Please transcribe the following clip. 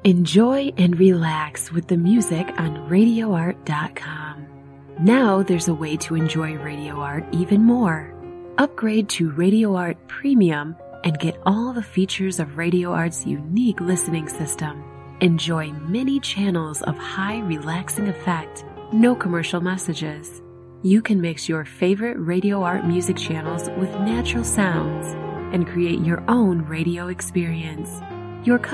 Enjoy and relax with the music on RadioArt.com. Now there's a way to enjoy Radio Art even more. Upgrade to Radio Art Premium and get all the features of Radio Art's unique listening system. Enjoy many channels of high relaxing effect, no commercial messages. You can mix your favorite Radio Art music channels with natural sounds and create your own radio experience. Your